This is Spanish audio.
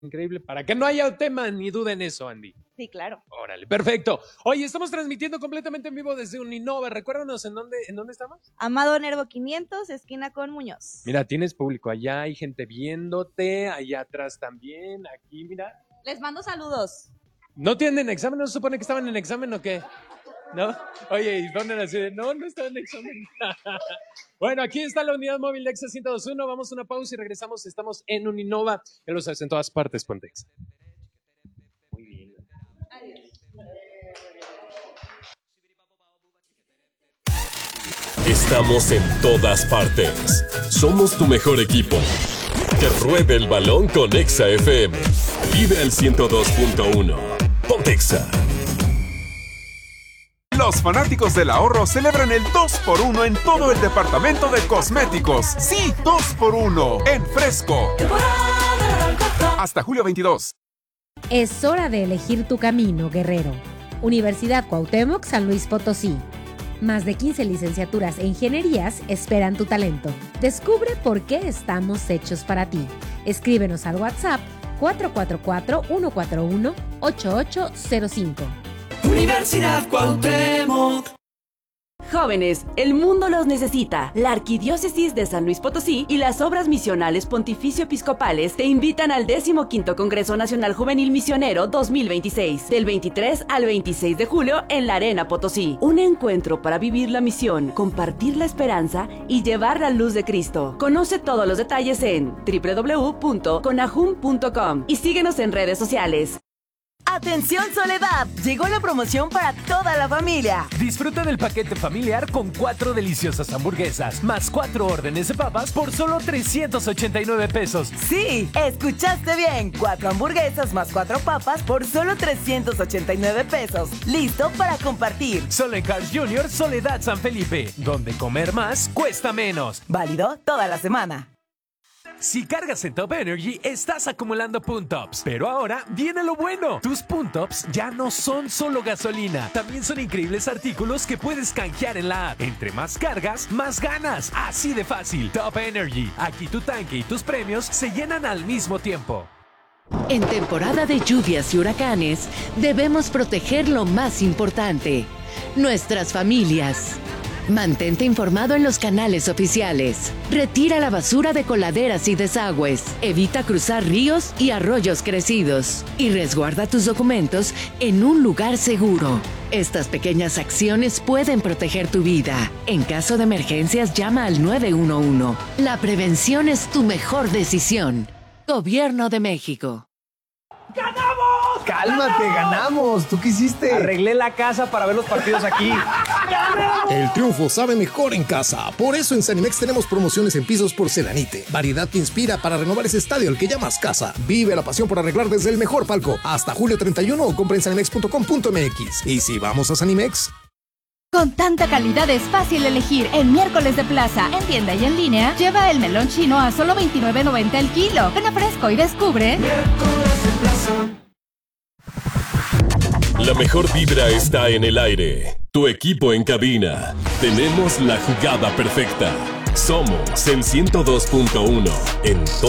Increíble, para que no haya tema ni duda en eso, Andy. Sí, claro. Órale, perfecto. Oye, estamos transmitiendo completamente en vivo desde Uninova. Recuérdanos en dónde estamos. Amado Nervo 500, esquina con Muñoz. Mira, tienes público allá, hay gente viéndote, allá atrás también, aquí, mira. Les mando saludos. ¿No tienen examen? ¿No se supone que estaban en examen o qué? ¿No? Oye, y ponen así de, no estaban en examen. Bueno, aquí está la unidad móvil de Exa 102.1. Vamos a una pausa y regresamos. Estamos en Uninova. Ya lo sabes, en todas partes, ponte Exa. Muy bien. Estamos en todas partes. Somos tu mejor equipo. Que ruede el balón con Exa FM. Vive el 102.1. Ponte Exa. Los fanáticos del ahorro celebran el 2x1 en todo el departamento de cosméticos. Sí, 2x1 en Fresco. Hasta julio 22. Es hora de elegir tu camino, guerrero. Universidad Cuauhtémoc, San Luis Potosí. Más de 15 licenciaturas e ingenierías esperan tu talento. Descubre por qué estamos hechos para ti. Escríbenos al WhatsApp 444-141-8805. Universidad Cuauhtémoc. Jóvenes, el mundo los necesita. La Arquidiócesis de San Luis Potosí y las Obras Misionales Pontificio Episcopales te invitan al 15º Congreso Nacional Juvenil Misionero 2026, del 23 al 26 de julio en la Arena Potosí. Un encuentro para vivir la misión, compartir la esperanza y llevar la luz de Cristo. Conoce todos los detalles en www.conajum.com y síguenos en redes sociales. ¡Atención, Soledad! Llegó la promoción para toda la familia. Disfruta del paquete familiar con 4 deliciosas hamburguesas más 4 órdenes de papas por solo 389 pesos. Sí, escuchaste bien. 4 hamburguesas más 4 papas por solo 389 pesos. Listo para compartir. Solo en Carl's Jr. Soledad San Felipe, donde comer más cuesta menos. Válido toda la semana. Si cargas en Top Energy, estás acumulando Puntops. Pero ahora viene lo bueno. Tus Puntops ya no son solo gasolina. También son increíbles artículos que puedes canjear en la app. Entre más cargas, más ganas. Así de fácil. Top Energy. Aquí tu tanque y tus premios se llenan al mismo tiempo. En temporada de lluvias y huracanes, debemos proteger lo más importante: nuestras familias. Mantente informado en los canales oficiales. Retira la basura de coladeras y desagües. Evita cruzar ríos y arroyos crecidos. Y resguarda tus documentos en un lugar seguro. Estas pequeñas acciones pueden proteger tu vida. En caso de emergencias, llama al 911. La prevención es tu mejor decisión. Gobierno de México. ¡Ganamos! Cálmate, ganamos. ¿Tú qué hiciste? Arreglé la casa para ver los partidos aquí. El triunfo sabe mejor en casa. Por eso en Sanimex tenemos promociones en pisos porcelanite. Variedad que inspira para renovar ese estadio al que llamas casa. Vive la pasión por arreglar desde el mejor palco. Hasta julio 31 o compra en sanimex.com.mx. Y si vamos a Sanimex... Con tanta calidad es fácil elegir. En Miércoles de Plaza, en tienda y en línea, lleva el melón chino a solo $29.90 el kilo. Ven a Fresco y descubre. Miércoles de Plaza. La mejor vibra está en el aire. Tu equipo en cabina. Tenemos la jugada perfecta. Somos el 102.1 en todo.